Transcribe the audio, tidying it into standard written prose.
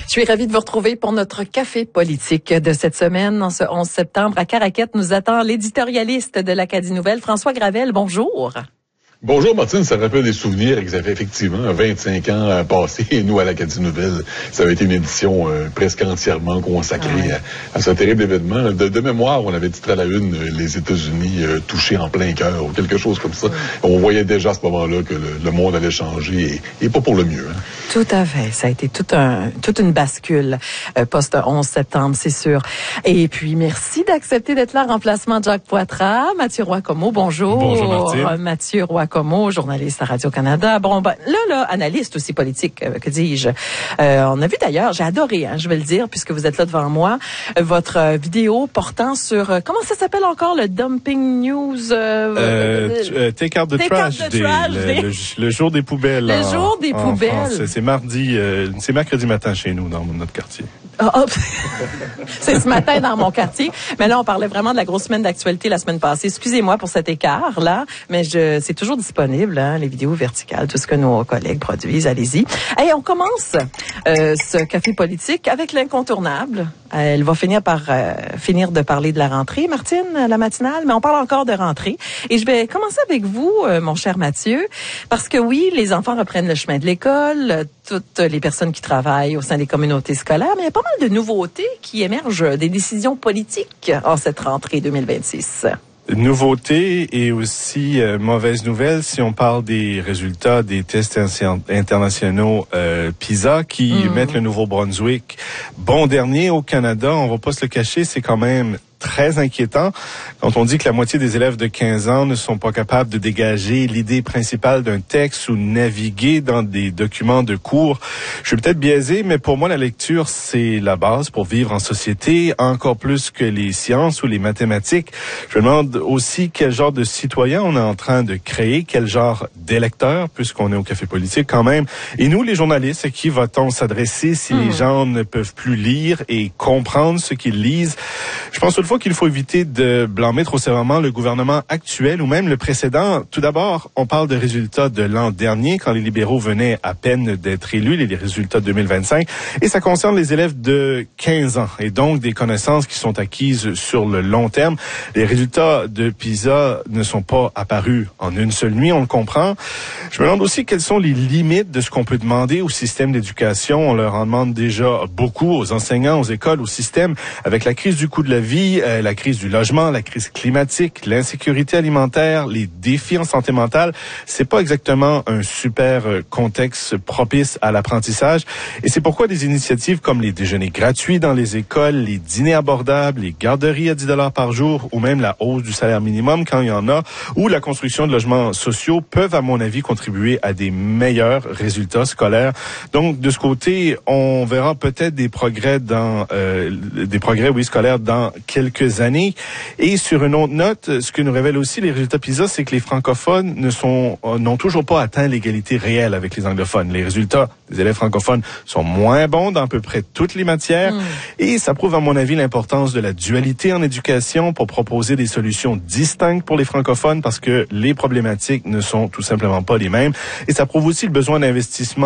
Je suis ravie de vous retrouver pour notre café politique de cette semaine. En ce 11 septembre, à Caraquette, nous attend l'éditorialiste de l'Acadie Nouvelle, François Gravel. Bonjour. Bonjour Martine, ça rappelle des souvenirs que ça fait effectivement 25 ans passés. Et nous, à l'Acadie Nouvelle, ça avait été une édition presque entièrement consacrée à ce terrible événement. De mémoire, on avait titré à la une les États-Unis touchés en plein cœur ou quelque chose comme ça. On voyait déjà à ce moment-là que le monde allait changer et pas pour le mieux. Hein. Tout à fait. Ça a été toute une bascule post-11 septembre, c'est sûr. Et puis, merci d'accepter d'être là en remplacement de Jacques Poitras. Mathieu Roy-Comeau, bonjour. Bonjour Martine. Mathieu Roy-Comeau, journaliste à Radio-Canada. Bon, ben, là, analyste aussi politique, que dis-je. On a vu d'ailleurs, j'ai adoré, je vais le dire, puisque vous êtes là devant moi, votre vidéo portant sur, comment ça s'appelle encore, le Dumping News? Take Out the Trash Day, le jour des poubelles. Le jour des poubelles. France. C'est mercredi matin chez nous, dans notre quartier. C'est ce matin dans mon quartier. Mais là, on parlait vraiment de la grosse semaine d'actualité la semaine passée. Excusez-moi pour cet écart, là, mais c'est toujours disponible, les vidéos verticales, tout ce que nos collègues produisent. Allez-y. Hey, on commence ce café politique avec l'incontournable. Elle va finir de parler de la rentrée, Martine, la matinale, mais on parle encore de rentrée. Et je vais commencer avec vous, mon cher Mathieu, parce que oui, les enfants reprennent le chemin de l'école, toutes les personnes qui travaillent au sein des communautés scolaires, mais il y a pas mal de nouveautés qui émergent des décisions politiques en cette rentrée 2026. Nouveauté et aussi mauvaise nouvelle si on parle des résultats des tests internationaux PISA qui mettent le Nouveau-Brunswick bon dernier au Canada. On va pas se le cacher, c'est quand même très inquiétant quand on dit que la moitié des élèves de 15 ans ne sont pas capables de dégager l'idée principale d'un texte ou naviguer dans des documents de cours. Je suis peut-être biaisé, mais pour moi, la lecture, c'est la base pour vivre en société, encore plus que les sciences ou les mathématiques. Je me demande aussi quel genre de citoyen on est en train de créer, quel genre d'électeur, puisqu'on est au café politique quand même. Et nous, les journalistes, à qui va-t-on s'adresser si les gens ne peuvent plus lire et comprendre ce qu'ils lisent? Je pense toutefois qu'il faut éviter de blâmer trop sévèrement le gouvernement actuel ou même le précédent. Tout d'abord, on parle de résultats de l'an dernier, quand les libéraux venaient à peine d'être élus, les résultats de 2025, et ça concerne les élèves de 15 ans, et donc des connaissances qui sont acquises sur le long terme. Les résultats de PISA ne sont pas apparus en une seule nuit, on le comprend. Je me demande aussi quelles sont les limites de ce qu'on peut demander au système d'éducation. On leur en demande déjà beaucoup, aux enseignants, aux écoles, au système, avec la crise du coût de la vie, la crise du logement, la crise climatique, l'insécurité alimentaire, les défis en santé mentale. C'est pas exactement un super contexte propice à l'apprentissage. Et c'est pourquoi des initiatives comme les déjeuners gratuits dans les écoles, les dîners abordables, les garderies à 10 $ par jour, ou même la hausse du salaire minimum quand il y en a, ou la construction de logements sociaux peuvent, à mon avis, contribuer à des meilleurs résultats scolaires. Donc, de ce côté, on verra peut-être des progrès scolaires dans quelques années. Et sur une autre note, ce que nous révèlent aussi les résultats PISA, c'est que les francophones n'ont toujours pas atteint l'égalité réelle avec les anglophones. Les résultats des élèves francophones sont moins bons dans à peu près toutes les matières. Et ça prouve, à mon avis, l'importance de la dualité en éducation pour proposer des solutions distinctes pour les francophones parce que les problématiques ne sont tout simplement pas les mêmes. Et ça prouve aussi le besoin d'investissement